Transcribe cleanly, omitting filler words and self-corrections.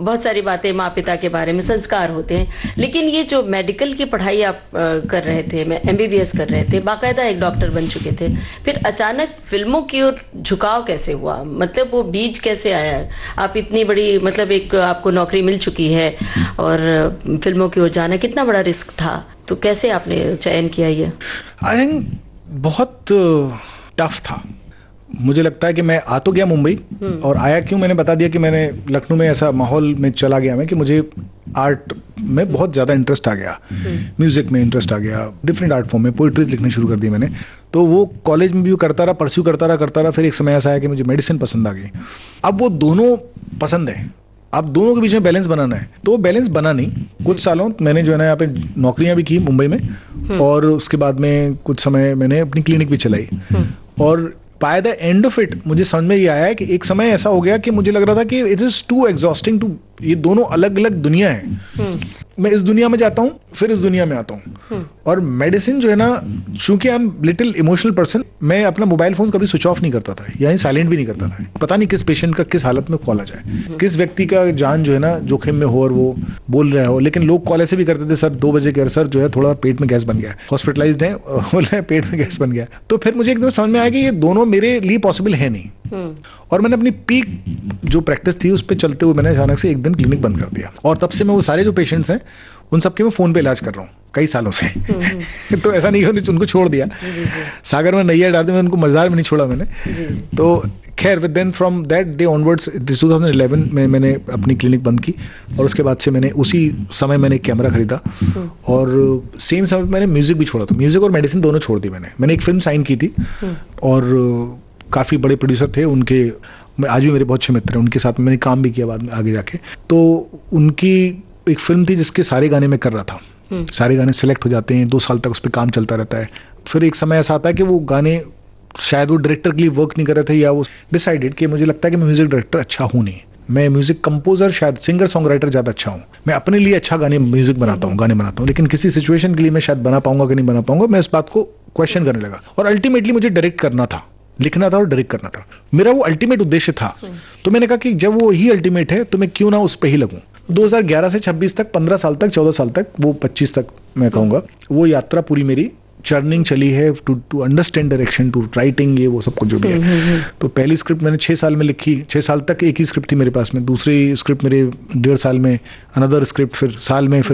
बहुत सारी बातें माँ पिता के बारे में, संस्कार होते हैं, लेकिन ये जो मेडिकल की पढ़ाई आप कर रहे थे, मैं एमबीबीएस कर रहे थे, बाकायदा एक डॉक्टर बन चुके थे, फिर अचानक फिल्मों की ओर झुकाव कैसे हुआ? मतलब वो बीज कैसे आया? आप इतनी बड़ी, मतलब एक आपको नौकरी मिल चुकी है और फिल्मों की ओर जाना कितना बड़ा रिस्क था, तो कैसे आपने चयन किया ये? आई थिंक बहुत टफ था। मुझे लगता है कि मैं आ तो गया मुंबई, और आया क्यों मैंने बता दिया कि मैंने लखनऊ में ऐसा माहौल में चला गया मैं कि मुझे आर्ट में बहुत ज़्यादा इंटरेस्ट आ गया, म्यूजिक में इंटरेस्ट आ गया, डिफरेंट आर्ट फॉर्म में पोइट्री लिखनी शुरू कर दी मैंने। तो वो कॉलेज में भी करता रहा, परस्यू करता रहा। फिर एक समय ऐसा आया कि मुझे मेडिसिन पसंद आ गई। अब वो दोनों पसंद है, अब दोनों के बीच में बैलेंस बनाना है, तो वो बैलेंस बना नहीं। कुछ सालों मैंने जो है ना यहाँ पे नौकरियां भी की मुंबई में, और उसके बाद में कुछ समय मैंने अपनी क्लिनिक भी चलाई, और by the end of it मुझे समझ में ये आया है कि एक समय ऐसा हो गया कि मुझे लग रहा था कि it is to exhausting to, ये दोनों अलग अलग दुनिया है। मैं इस दुनिया में जाता हूँ, फिर इस दुनिया में आता हूँ, और मेडिसिन जो है ना, चूंकि I am little emotional person, मैं अपना मोबाइल फोन कभी स्विच ऑफ नहीं करता था, यानी साइलेंट भी नहीं करता था। पता नहीं किस पेशेंट का किस हालत में कॉल आ जाए, किस व्यक्ति का जान जो है ना जोखिम में हो और वो बोल रहे हो। लेकिन लोग कॉल ऐसे भी करते थे, सर 2 बजे के सर जो है थोड़ा पेट में गैस बन गया, हॉस्पिटलाइज्ड है, बोल रहे हैं पेट में गैस बन गया। तो फिर मुझे एकदम समझ में आया कि ये दोनों मेरे लिए पॉसिबल है नहीं, और मैंने अपनी पीक जो प्रैक्टिस थी उस पर चलते हुए मैंने अचानक से एक दिन क्लिनिक बंद कर दिया, और तब से मैं वो सारे जो पेशेंट्स हैं उन सबके मैं फोन पे इलाज कर रहा हूँ कई सालों से। तो ऐसा नहीं है उनको छोड़ दिया, सागर में नैया डाल दी, मैं उनको मजार में नहीं छोड़ा मैंने। तो खैर then from that day onwards 2011 में मैंने अपनी क्लिनिक बंद की, और उसके बाद से मैंने उसी समय मैंने एक कैमरा खरीदा, और सेम समय मैंने म्यूजिक भी छोड़ा था। म्यूजिक और मेडिसिन दोनों छोड़ दी मैंने एक फिल्म साइन की थी, और काफी बड़े प्रोड्यूसर थे उनके, आज भी मेरे बहुत अच्छे मित्र हैं, उनके साथ मैंने काम भी किया बाद में आगे जाके। तो उनकी एक फिल्म थी जिसके सारे गाने मैं कर रहा था, सारे गाने सिलेक्ट हो जाते हैं, 2 साल तक उस पर काम चलता रहता है। फिर एक समय ऐसा आता है कि वो गाने शायद वो डायरेक्टर के लिए वर्क नहीं कर रहे थे, या वो डिसाइडेड कि मुझे लगता है कि मैं म्यूजिक डायरेक्टर अच्छा हूं नहीं, मैं म्यूजिक कंपोजर, शायद सिंगर सॉन्ग राइटर ज्यादा अच्छा हूं। मैं अपने लिए अच्छा म्यूजिक बनाता हूं, लेकिन किसी सिचुएशन के लिए मैं शायद बना पाऊंगा कि नहीं बना पाऊंगा, मैं इस बात को क्वेश्चन करने लगा। और अल्टीमेटली मुझे डायरेक्ट करना था, लिखना था और डायरेक्ट करना था, मेरा वो अल्टीमेट उद्देश्य था। तो मैंने कहा कि जब वो ही अल्टीमेट है तो मैं क्यों ना उस पे ही लगूं। 2011 से 26 तक, 15 साल तक, 14 साल तक, वो 25 तक मैं कहूंगा, वो यात्रा पूरी मेरी चर्निंग चली है to understand direction, to writing, ये वो सब कुछ जो भी है। तो पहली स्क्रिप्ट मैंने 6 साल में लिखी, 6 साल तक एक ही स्क्रिप्ट थी मेरे पास में, दूसरी स्क्रिप्ट मेरे 1.5 साल में, अनदर स्क्रिप्ट फिर साल में, फिर